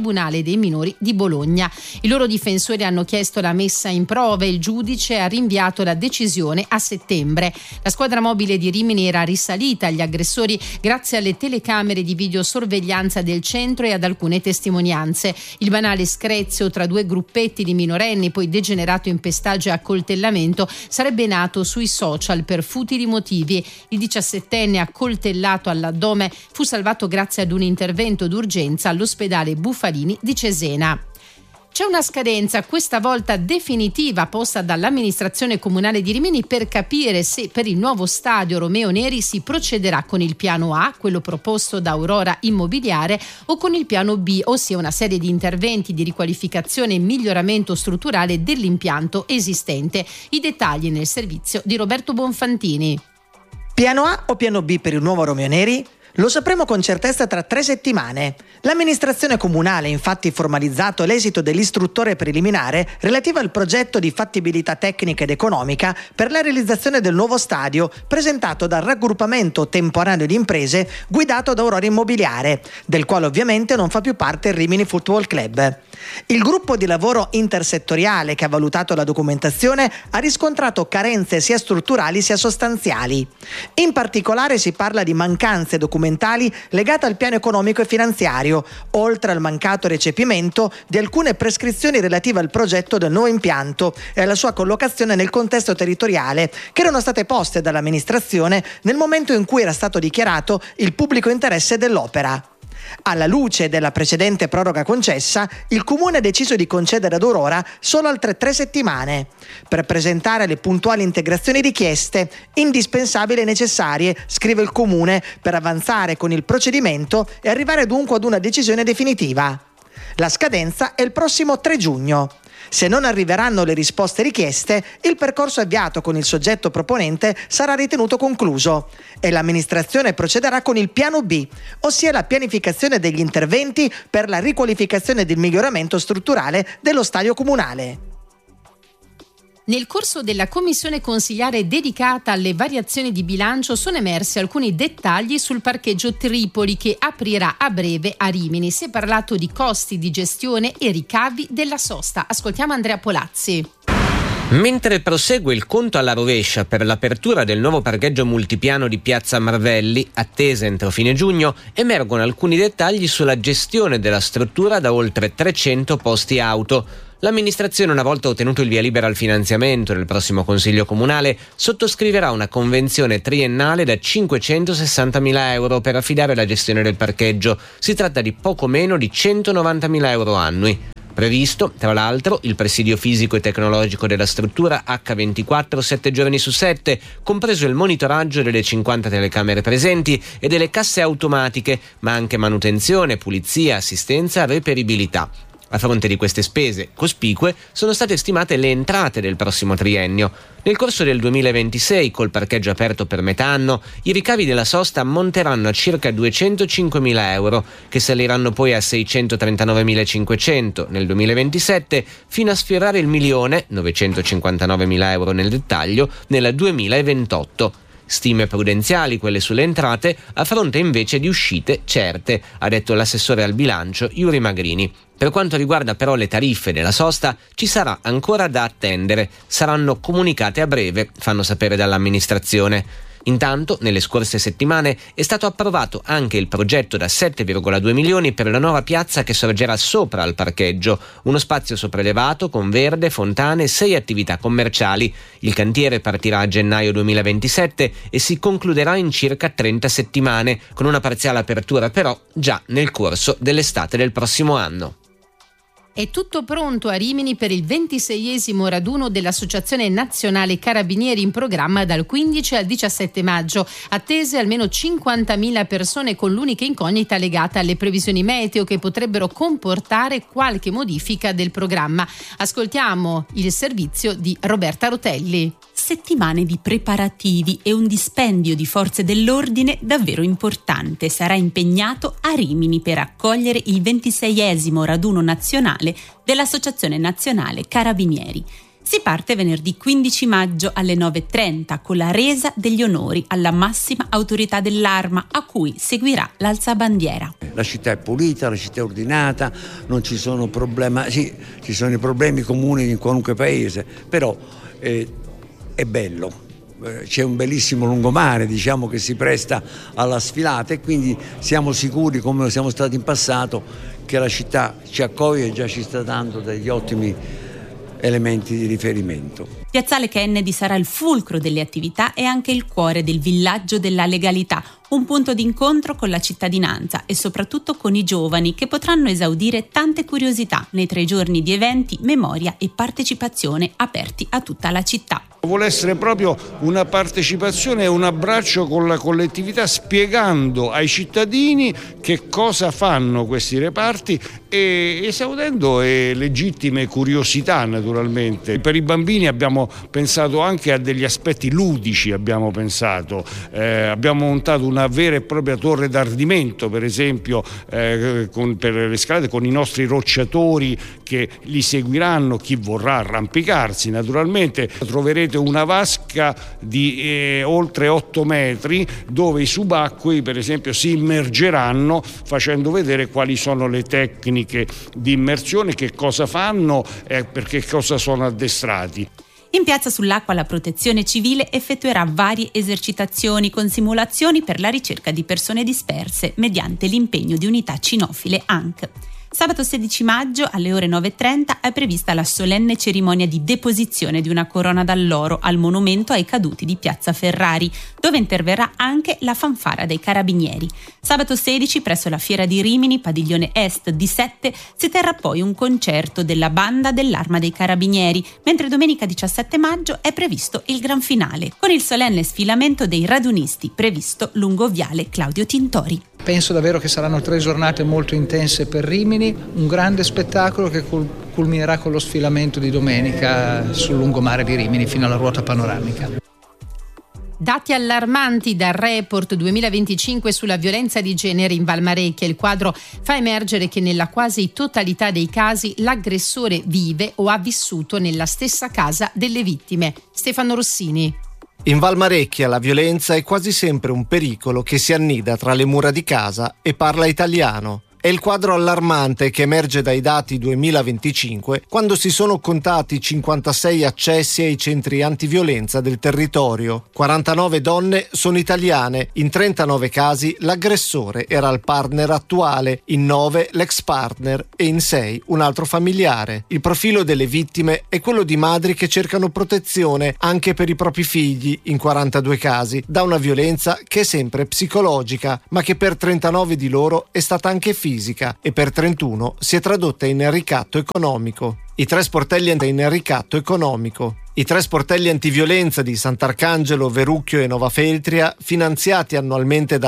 Tribunale dei minori di Bologna. I loro difensori hanno chiesto la messa in prova e il giudice ha rinviato la decisione a settembre. La squadra mobile di Rimini era risalita agli aggressori grazie alle telecamere di videosorveglianza del centro e ad alcune testimonianze. Il banale screzio tra due gruppetti di minorenni, poi degenerato in pestaggio e accoltellamento, sarebbe nato sui social per futili motivi. Il 17enne accoltellato all'addome fu salvato grazie ad un intervento d'urgenza all'ospedale Bufalini di Cesena. C'è una scadenza, questa volta definitiva, posta dall'amministrazione comunale di Rimini per capire se per il nuovo stadio Romeo Neri si procederà con il piano A, quello proposto da Aurora Immobiliare, o con il piano B, ossia una serie di interventi di riqualificazione e miglioramento strutturale dell'impianto esistente. I dettagli nel servizio di Roberto Bonfantini. Piano A o piano B per il nuovo Romeo Neri? Lo sapremo con certezza tra 3 settimane. L'amministrazione comunale ha infatti formalizzato l'esito dell'istruttore preliminare relativa al progetto di fattibilità tecnica ed economica per la realizzazione del nuovo stadio presentato dal raggruppamento temporaneo di imprese guidato da Aurora Immobiliare, del quale ovviamente non fa più parte il Rimini Football Club. Il gruppo di lavoro intersettoriale che ha valutato la documentazione ha riscontrato carenze sia strutturali sia sostanziali. In particolare si parla di mancanze documentali legate al piano economico e finanziario, oltre al mancato recepimento di alcune prescrizioni relative al progetto del nuovo impianto e alla sua collocazione nel contesto territoriale, che erano state poste dall'amministrazione nel momento in cui era stato dichiarato il pubblico interesse dell'opera. Alla luce della precedente proroga concessa, il Comune ha deciso di concedere ad Aurora solo altre 3 settimane per presentare le puntuali integrazioni richieste, indispensabili e necessarie, scrive il Comune, per avanzare con il procedimento e arrivare dunque ad una decisione definitiva. La scadenza è il prossimo 3 giugno. Se non arriveranno le risposte richieste, il percorso avviato con il soggetto proponente sarà ritenuto concluso e l'amministrazione procederà con il piano B, ossia la pianificazione degli interventi per la riqualificazione ed il miglioramento strutturale dello stadio comunale. Nel corso della commissione consigliare dedicata alle variazioni di bilancio sono emersi alcuni dettagli sul parcheggio Tripoli che aprirà a breve a Rimini. Si è parlato di costi di gestione e ricavi della sosta. Ascoltiamo Andrea Polazzi. Mentre prosegue il conto alla rovescia per l'apertura del nuovo parcheggio multipiano di Piazza Marvelli, attesa entro fine giugno, emergono alcuni dettagli sulla gestione della struttura da oltre 300 posti auto. L'amministrazione, una volta ottenuto il via libera al finanziamento nel prossimo Consiglio Comunale, sottoscriverà una convenzione triennale da 560.000 euro per affidare la gestione del parcheggio. Si tratta di poco meno di 190.000 euro annui. Previsto, tra l'altro, il presidio fisico e tecnologico della struttura H24 7 giorni su 7, compreso il monitoraggio delle 50 telecamere presenti e delle casse automatiche, ma anche manutenzione, pulizia, assistenza, reperibilità. A fronte di queste spese cospicue sono state stimate le entrate del prossimo triennio. Nel corso del 2026, col parcheggio aperto per metà anno, i ricavi della sosta ammonteranno a circa 205.000 euro, che saliranno poi a 639.500 nel 2027, fino a sfiorare il 1.959.000 euro nel dettaglio nel 2028. Stime prudenziali quelle sulle entrate, a fronte invece di uscite certe, ha detto l'assessore al bilancio Yuri Magrini. Per quanto riguarda però le tariffe della sosta, ci sarà ancora da attendere. Saranno comunicate a breve, fanno sapere dall'amministrazione. Intanto, nelle scorse settimane, è stato approvato anche il progetto da 7,2 milioni per la nuova piazza che sorgerà sopra al parcheggio, uno spazio sopraelevato con verde, fontane e 6 attività commerciali. Il cantiere partirà a gennaio 2027 e si concluderà in circa 30 settimane, con una parziale apertura però già nel corso dell'estate del prossimo anno. È tutto pronto a Rimini per il 26esimo raduno dell'Associazione Nazionale Carabinieri in programma dal 15 al 17 maggio. Attese almeno 50.000 persone con l'unica incognita legata alle previsioni meteo che potrebbero comportare qualche modifica del programma. Ascoltiamo il servizio di Roberta Rotelli. Settimane di preparativi e un dispendio di forze dell'ordine davvero importante sarà impegnato a Rimini per accogliere il 26esimo raduno nazionale dell'Associazione Nazionale Carabinieri. Si parte venerdì 15 maggio alle 9:30 con la resa degli onori alla massima autorità dell'Arma, a cui seguirà l'alzabandiera. La città è pulita, la città è ordinata, non ci sono problemi, sì, ci sono i problemi comuni in qualunque paese, però è bello. C'è un bellissimo lungomare, diciamo, che si presta alla sfilata, e quindi siamo sicuri, come siamo stati in passato, che la città ci accoglie e già ci sta dando degli ottimi elementi di riferimento. Piazzale Kennedy sarà il fulcro delle attività e anche il cuore del villaggio della legalità, un punto d'incontro con la cittadinanza e soprattutto con i giovani, che potranno esaudire tante curiosità nei 3 giorni di eventi, memoria e partecipazione aperti a tutta la città. Vuole essere proprio una partecipazione e un abbraccio con la collettività, spiegando ai cittadini che cosa fanno questi reparti e esaudendo legittime curiosità, naturalmente. Per i bambini abbiamo pensato anche a degli aspetti ludici, abbiamo montato una vera e propria torre d'ardimento, per esempio, per le scalate, con i nostri rocciatori che li seguiranno, chi vorrà arrampicarsi naturalmente. Troverete una vasca di oltre 8 metri dove i subacquei, per esempio, si immergeranno, facendo vedere quali sono le tecniche di immersione, che cosa fanno e per che cosa sono addestrati. In Piazza Sull'Acqua la Protezione Civile effettuerà varie esercitazioni con simulazioni per la ricerca di persone disperse mediante l'impegno di unità cinofile ANC. Sabato 16 maggio alle ore 9:30 è prevista la solenne cerimonia di deposizione di una corona d'alloro al monumento ai caduti di Piazza Ferrari, dove interverrà anche la fanfara dei Carabinieri. Sabato 16 presso la Fiera di Rimini, padiglione est D7, si terrà poi un concerto della banda dell'Arma dei Carabinieri, mentre domenica 17 maggio è previsto il gran finale, con il solenne sfilamento dei radunisti previsto lungo viale Claudio Tintori. Penso davvero che saranno 3 giornate molto intense per Rimini, un grande spettacolo che culminerà con lo sfilamento di domenica sul lungomare di Rimini fino alla ruota panoramica. Dati allarmanti dal report 2025 sulla violenza di genere in Valmarecchia. Il quadro fa emergere che nella quasi totalità dei casi l'aggressore vive o ha vissuto nella stessa casa delle vittime. Stefano Rossini. In Valmarecchia la violenza è quasi sempre un pericolo che si annida tra le mura di casa e parla italiano. È il quadro allarmante che emerge dai dati 2025, quando si sono contati 56 accessi ai centri antiviolenza del territorio. 49 donne sono italiane, in 39 casi l'aggressore era il partner attuale, in 9 l'ex partner e in 6 un altro familiare. Il profilo delle vittime è quello di madri che cercano protezione anche per i propri figli, in 42 casi, da una violenza che è sempre psicologica, ma che per 39 di loro è stata anche fisica e per 31 si è tradotta in ricatto economico. I 3 sportelli antiviolenza di Sant'Arcangelo, Verucchio e Nova Feltria, finanziati annualmente da